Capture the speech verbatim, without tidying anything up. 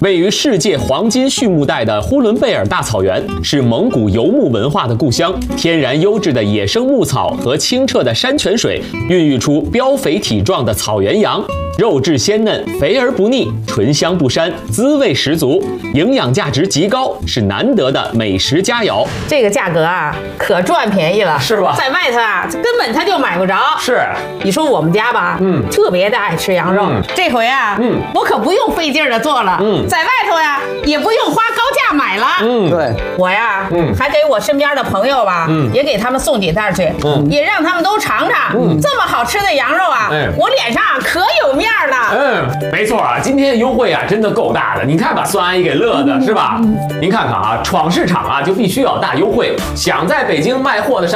位于世界黄金畜牧带的呼伦贝尔大草原是蒙古游牧文化的故乡，天然优质的野生牧草和清澈的山泉水孕育出膘肥体壮的草原羊，肉质鲜嫩，肥而不腻，醇香不膻，滋味十足，营养价值极高，是难得的美食佳肴。 这个价格啊，可赚便宜了， 是吧？ 在外头啊，根本他就买不着。 是， 你说我们家吧，嗯，特别的爱吃羊肉，嗯、这回啊，嗯，我可不用费劲的做了，嗯，在外头呀，也不用花高价买了， 嗯， 对， 我呀，嗯，还给我身边的朋友吧，嗯，也给他们送几袋去，嗯，也让他们都尝尝，嗯，这么好吃的羊肉啊，嗯，我脸上可有面了。 嗯，没错啊，今天的优惠啊，真的够大的。您看把孙阿姨给乐的是吧？您看看啊，闯市场啊，就必须要大优惠。想在北京卖货的商